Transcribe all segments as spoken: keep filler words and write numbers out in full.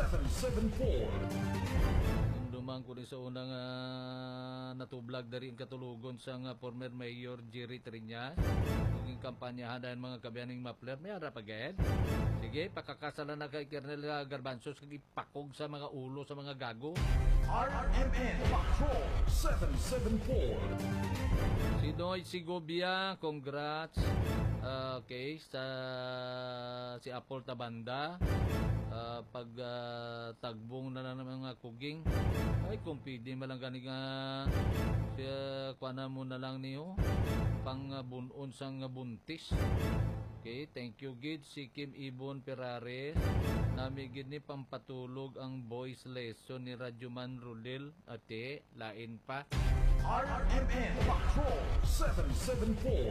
seven seven four. Dumang ko rin sa unang uh, natublag na rin katulugon sa uh, former Mayor Jerry Triñas. Kung kampanyahan dahil mga kabiyaning mapler, may harap agad. Sige, pakakasalan na kay Colonel Garbanzos kag ipakog sa mga ulo sa mga gago. R M N Patrol seven seven four. Si Noy Sigobia, congrats. Uh, okay, sa si Apol Tabanda. Uh, pag uh, tagbong na lang ng mga kuging ay kung pwede malang gani nga siya kuana mo na lang niyo pang uh, bunon sang uh, buntis. Okay, thank you gid si Kim Ibon Perares namigid ni pampatulog ang voice lesson ni Radyoman Rudel ate lain pa. R M N Patrol seven seven four.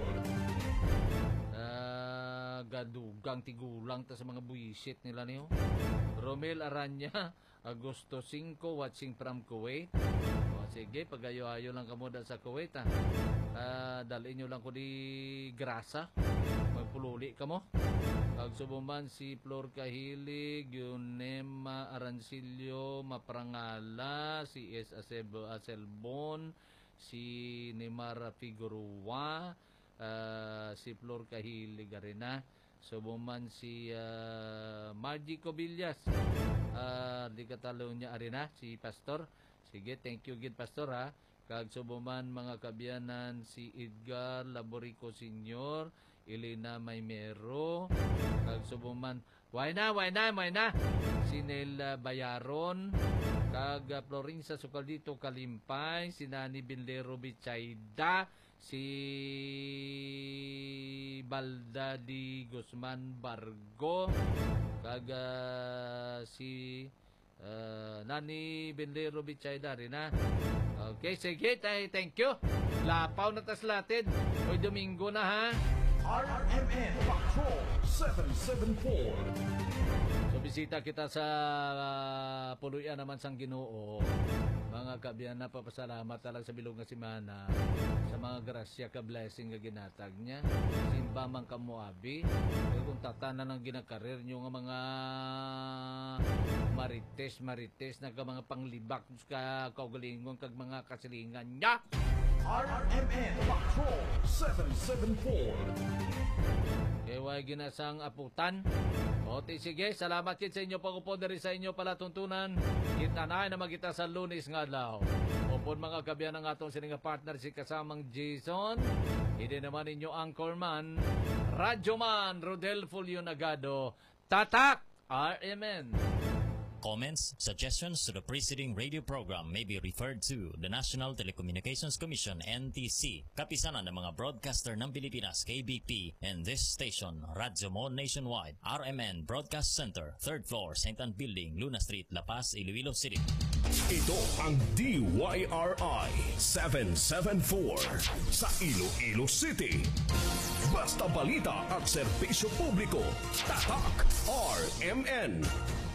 Uh, gadugang tigulang ta sa mga buwisit nila niyo. Romel Aranya, Agosto five, watching from Kuwait. O, sige, pagayo-ayo lang kamo da sa Kuwait ha. Uh, dalhin nyo lang ko di grasa. Magpululi kamo. Pagsubuman si Flor Cahilig, Yunema Arancilio Maprangala, si S. Acebo Acelbon, si Neymar Figueroa, Uh, si Flor Cahilig arena. Subuman si uh, Margie Cobillas, uh, di katalo niya arena si Pastor. Sige, thank you gid Pastor ha. Kag subuman mga kabiyanan si Edgar Laborico Senior, Elena Maymero. Kag subuman why na why na why na si Nel Bayaron, kag uh, Florinsa Sukaldito Kalimpay, si Nani Binlero Bichayda, si Balda di Guzman Bargo, kag uh, si uh, Nani Binlero Bichayda rin ha. Okay, sige, thank you. Lapaw na tas latid. Hoy Domingo na ha. R M N Patrol seven seven four. So bisita kita sa uh, puluyan naman sang Ginoo. Mga kabiyan na papasalamat talaga sa bilog nga simana sa mga grasya ka blessing nga ginatag niya. Simba man ka Moabi. Kung tatanan ng ginakarir nyo nga mga marites marites na ka mga panglibak ka kaugalingon kag mga kasilingan niya. R M N Patrol seven seven four. Kaya ginasang aputan. O sige, salamat kit sa inyo pagupod na rin sa inyo palatuntunan. Kita na na magkita sa Lunes nga daw. Upod mga kabiyan ng atong sininga partner si kasamang Jason. Hindi naman inyo anchorman, Radyoman Rodel Fulio Nagado. Tatak! R M N. Comments, suggestions to the preceding radio program may be referred to the National Telecommunications Commission N T C, kapisanan ng mga broadcaster ng Pilipinas K B P, and this station, Radyo Mo Nationwide, R M N Broadcast Center, third floor, Saint Anne Building, Luna Street, La Paz, Iloilo City. Ito ang D Y R I seven seven four sa Iloilo City. Basta balita at serbisyo publiko. Tatak R M N.